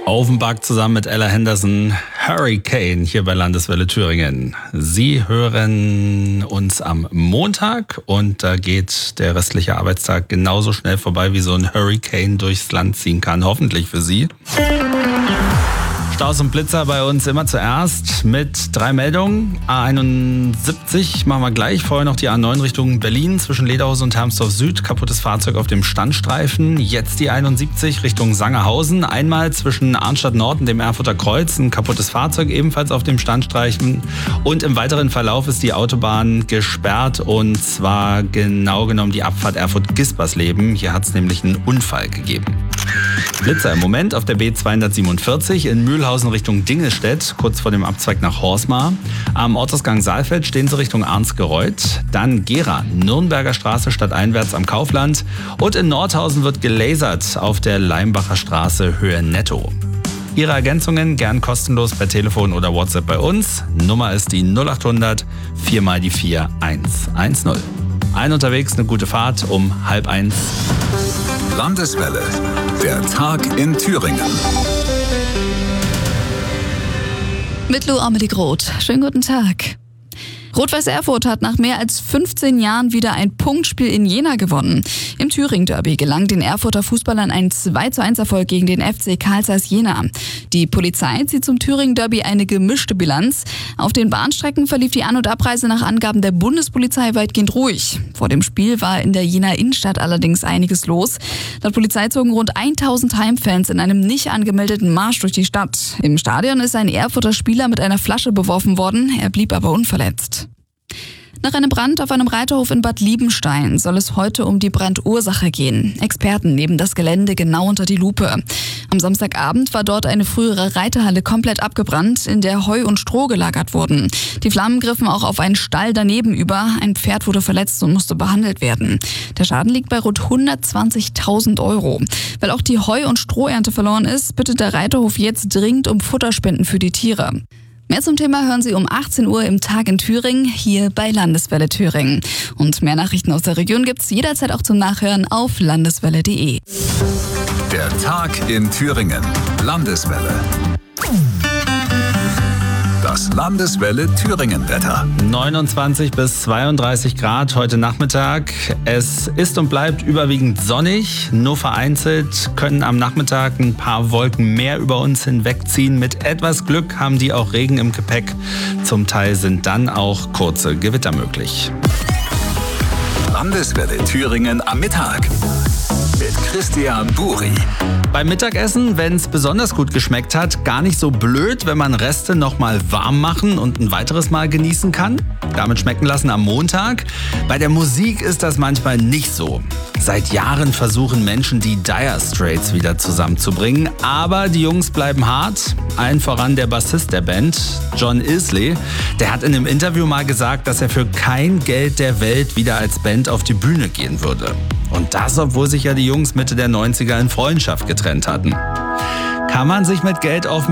Offenbach zusammen mit Ella Henderson, Hurricane hier bei Landeswelle Thüringen. Sie hören uns am Montag und da geht der restliche Arbeitstag genauso schnell vorbei, wie so ein Hurricane durchs Land ziehen kann. Hoffentlich für Sie. Staus und Blitzer bei uns immer zuerst mit 3 Meldungen. A71 machen wir gleich. Vorher noch die A9 Richtung Berlin zwischen Lederhose und Hermsdorf Süd. Kaputtes Fahrzeug auf dem Standstreifen. Jetzt die 71 Richtung Sangerhausen. Einmal zwischen Arnstadt Nord und dem Erfurter Kreuz. Ein kaputtes Fahrzeug ebenfalls auf dem Standstreifen. Und im weiteren Verlauf ist die Autobahn gesperrt. Und zwar genau genommen die Abfahrt Erfurt-Gispersleben. Hier hat es nämlich einen Unfall gegeben. Blitzer im Moment auf der B247 in Mühlhausen Richtung Dingelstedt, kurz vor dem Abzweig nach Horsmar. Am Ortsausgang Saalfeld stehen sie Richtung Arnsgereuth. Dann Gera, Nürnberger Straße stadteinwärts am Kaufland. Und in Nordhausen wird gelasert auf der Leimbacher Straße Höhe Netto. Ihre Ergänzungen gern kostenlos per Telefon oder WhatsApp bei uns. Nummer ist die 0800 4 mal die 4 110. Allen unterwegs eine gute Fahrt um 12:30. Landeswelle, der Tag in Thüringen. Mit Lou Amelie Groth. Schönen guten Tag. Rot-Weiß Erfurt hat nach mehr als 15 Jahren wieder ein Punktspiel in Jena gewonnen. Im Thüringen-Derby gelang den Erfurter Fußballern ein 2:1-Erfolg gegen den FC Carl Zeiss Jena. Die Polizei zieht zum Thüringen-Derby eine gemischte Bilanz. Auf den Bahnstrecken verlief die An- und Abreise nach Angaben der Bundespolizei weitgehend ruhig. Vor dem Spiel war in der Jenaer Innenstadt allerdings einiges los. Laut Polizei zogen rund 1000 Heimfans in einem nicht angemeldeten Marsch durch die Stadt. Im Stadion ist ein Erfurter Spieler mit einer Flasche beworfen worden. Er blieb aber unverletzt. Nach einem Brand auf einem Reiterhof in Bad Liebenstein soll es heute um die Brandursache gehen. Experten nehmen das Gelände genau unter die Lupe. Am Samstagabend war dort eine frühere Reiterhalle komplett abgebrannt, in der Heu und Stroh gelagert wurden. Die Flammen griffen auch auf einen Stall daneben über. Ein Pferd wurde verletzt und musste behandelt werden. Der Schaden liegt bei rund 120.000 €. Weil auch die Heu- und Strohernte verloren ist, bittet der Reiterhof jetzt dringend um Futterspenden für die Tiere. Mehr zum Thema hören Sie um 18 Uhr im Tag in Thüringen, hier bei Landeswelle Thüringen. Und mehr Nachrichten aus der Region gibt's jederzeit auch zum Nachhören auf landeswelle.de. Der Tag in Thüringen. Landeswelle. Das Landeswelle Thüringen-Wetter. 29 bis 32 Grad heute Nachmittag. Es ist und bleibt überwiegend sonnig. Nur vereinzelt können am Nachmittag ein paar Wolken mehr über uns hinwegziehen. Mit etwas Glück haben die auch Regen im Gepäck. Zum Teil sind dann auch kurze Gewitter möglich. Landeswelle Thüringen am Mittag. Mit Christian Buri. Beim Mittagessen, wenn es besonders gut geschmeckt hat, gar nicht so blöd, wenn man Reste nochmal warm machen und ein weiteres Mal genießen kann. Damit schmecken lassen am Montag. Bei der Musik ist das manchmal nicht so. Seit Jahren versuchen Menschen, die Dire Straits wieder zusammenzubringen. Aber die Jungs bleiben hart. Allen voran der Bassist der Band, John Isley. Der hat in einem Interview mal gesagt, dass er für kein Geld der Welt wieder als Band auf die Bühne gehen würde. Und das, obwohl sich ja die Jungs Mitte der 90er in Freundschaft getrennt hatten. Kann man sich mit Geld auf